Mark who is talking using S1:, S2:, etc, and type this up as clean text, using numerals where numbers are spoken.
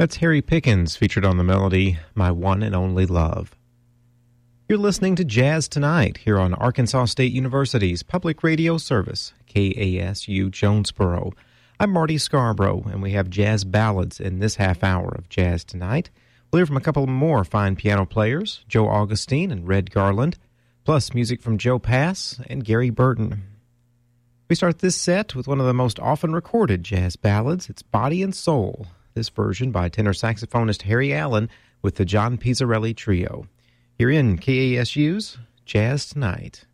S1: That's Harry Pickens, featured on the melody, My One and Only Love. You're listening to Jazz Tonight here on Arkansas State University's public radio service, KASU Jonesboro. I'm Marty Scarborough, and we have jazz ballads in this half hour of Jazz Tonight. We'll hear from a couple more fine piano players, Joe Augustine and Red Garland, plus music from Joe Pass and Gary Burton. We start this set with one of the most often recorded jazz ballads. It's Body and Soul, this version by tenor saxophonist Harry Allen with the John Pizzarelli Trio. Here in KASU's Jazz Tonight.